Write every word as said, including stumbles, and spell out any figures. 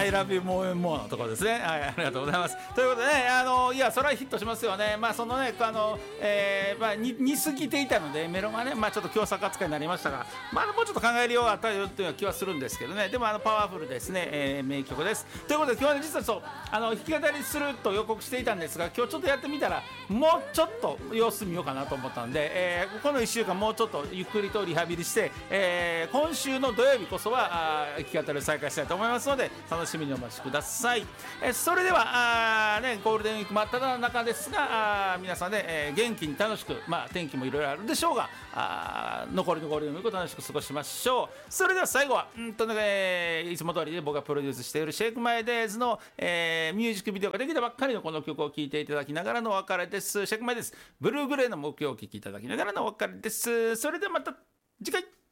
I love you more and more のところですね。はい、ありがとうございます。ということでね、あのいやそれはヒットしますよね。まあそのねあの、えーまあ、に似すぎていたのでメロがね、まあ、ちょっと共作扱いになりましたが、まあ、もうちょっと考えるようがあったよというような気はするんですけどね。でもあのパワフルですね、えー、名曲です。ということで今日は、ね、実はそうあの弾き語りすると予告していたんですが、今日ちょっとやってみたらもうちょっと様子見ようかなと思ったんで、えー、このいっしゅうかんもうちょっとゆっくりとリハビリして、えー、今週の土曜日こそは弾き語りを再開したいと思いますので楽しみにお待ちください。えー、それではあ、ね、ゴールデンウィーク真っ只中ですが、あ皆さんね、えー、元気に楽しく、まあ、天気もいろいろあるでしょうが、あ残りのゴールデンウィークを楽しく過ごしましょう。それでは最後はうんと、ねえー、いつも通りで僕がプロデュースしているシェイクマイデイズの、えー、ミュージックビデオができたばっかりのこの曲を聴いていただきながらのお別れです。シェイクマイデイズブルーグレーの目標を聴きいただきながらのお別れです。それではまた次回。